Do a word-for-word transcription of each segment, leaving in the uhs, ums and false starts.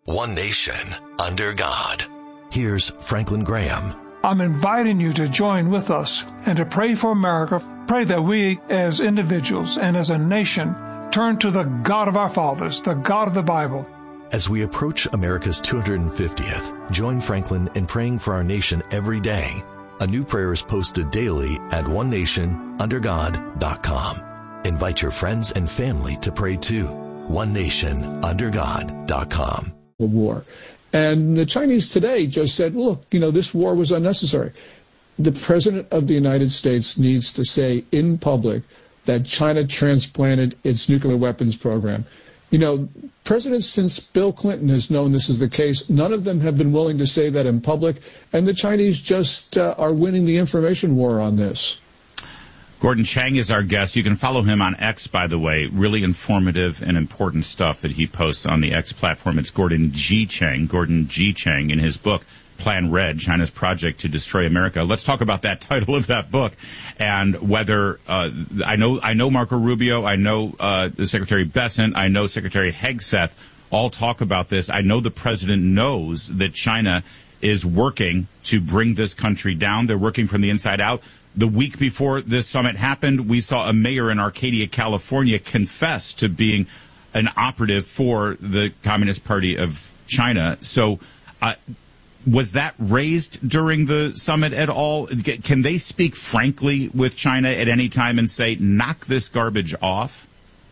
One nation, under God. Here's Franklin Graham. I'm inviting you to join with us and to pray for America. Pray that we as individuals and as a nation turn to the God of our fathers, the God of the Bible. As we approach America's two hundred fiftieth, join Franklin in praying for our nation every day. A new prayer is posted daily at one nation under god dot com. Invite your friends and family to pray too. one nation under god dot com. The war. And the Chinese today just said, look, you know, this war was unnecessary. The President of the United States needs to say in public that China transplanted its nuclear weapons program. You know, presidents since Bill Clinton has known this is the case. None of them have been willing to say that in public, and the Chinese just uh, are winning the information war on this. Gordon Chang is our guest. You can follow him on X, by the way. Really informative and important stuff that he posts on the X platform. It's Gordon G. Chang, Gordon G. Chang, in his book, Plan Red, China's Project to Destroy America. Let's talk about that title of that book and whether uh, I know I know Marco Rubio, I know uh, Secretary Bessent, I know Secretary Hegseth all talk about this. I know the president knows that China is working to bring this country down. They're working from the inside out. The week before this summit happened, we saw a mayor in Arcadia, California, confess to being an operative for the Communist Party of China. So uh, was that raised during the summit at all? Can they speak frankly with China at any time and say, knock this garbage off?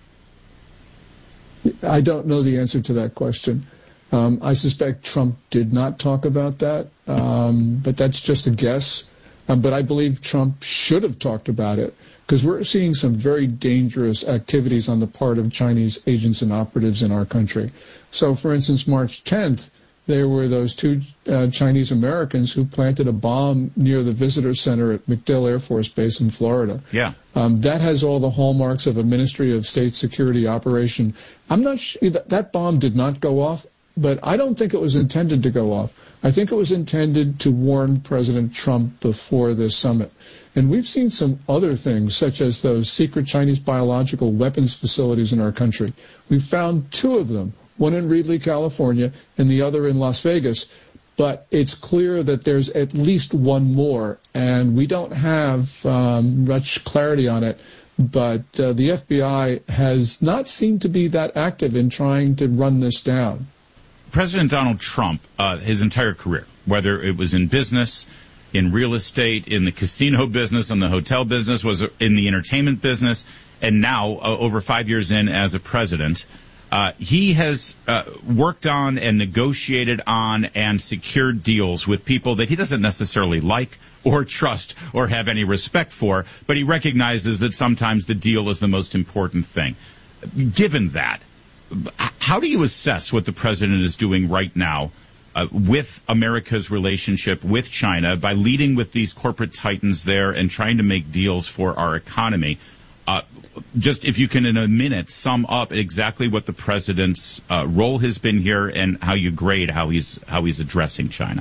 I don't know the answer to that question. Um, I suspect Trump did not talk about that, um, but that's just a guess. Um, but I believe Trump should have talked about it because we're seeing some very dangerous activities on the part of Chinese agents and operatives in our country. So, for instance, March tenth, there were those two uh, Chinese Americans who planted a bomb near the visitor center at MacDill Air Force Base in Florida. Yeah. Um, that has all the hallmarks of a Ministry of State Security operation. I'm not sure that, that bomb did not go off, but I don't think it was intended to go off. I think it was intended to warn President Trump before this summit. And we've seen some other things, such as those secret Chinese biological weapons facilities in our country. We've found two of them, one in Reedley, California, and the other in Las Vegas. But it's clear that there's at least one more, and we don't have um, much clarity on it. But uh, the F B I has not seemed to be that active in trying to run this down. President Donald Trump, uh, his entire career, whether it was in business, in real estate, in the casino business, in the hotel business, was in the entertainment business, and now, uh, over five years in as a president, uh, he has uh, worked on and negotiated on and secured deals with people that he doesn't necessarily like or trust or have any respect for, but he recognizes that sometimes the deal is the most important thing. Given that, how do you assess what the president is doing right now uh, with America's relationship with China by leading with these corporate titans there and trying to make deals for our economy? Uh, just if you can, in a minute, sum up exactly what the president's uh, role has been here and how you grade how he's how he's addressing China.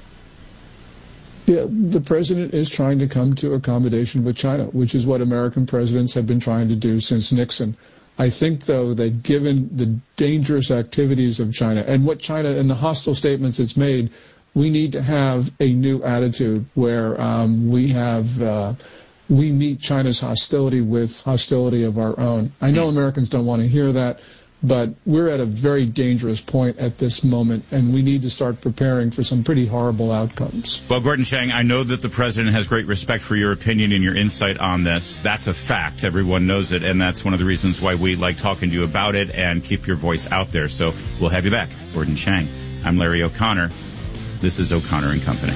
Yeah, the president is trying to come to accommodation with China, which is what American presidents have been trying to do since Nixon. I think, though, that given the dangerous activities of China and what China and the hostile statements it's made, we need to have a new attitude where um, we have uh, we meet China's hostility with hostility of our own. I know Americans don't want to hear that, but we're at a very dangerous point at this moment, and we need to start preparing for some pretty horrible outcomes. Well, Gordon Chang, I know that the president has great respect for your opinion and your insight on this. That's a fact. Everyone knows it, and that's one of the reasons why we like talking to you about it and keep your voice out there. So we'll have you back. Gordon Chang. I'm Larry O'Connor. This is O'Connor and Company.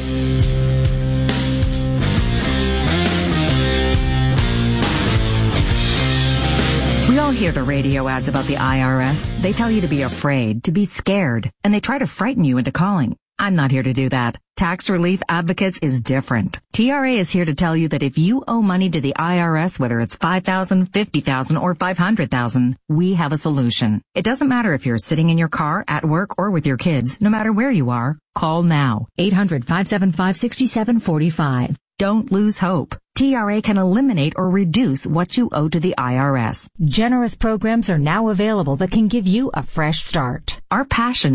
We all hear the radio ads about the I R S. They tell you to be afraid, to be scared, and they try to frighten you into calling. I'm not here to do that. Tax Relief Advocates is different. T R A is here to tell you that if you owe money to the I R S, whether it's five thousand dollars, fifty thousand dollars, or five hundred thousand dollars, we have a solution. It doesn't matter if you're sitting in your car, at work, or with your kids. No matter where you are, call now. eight hundred, five seven five, six seven four five. Don't lose hope. T R A can eliminate or reduce what you owe to the I R S. Generous programs are now available that can give you a fresh start. Our passion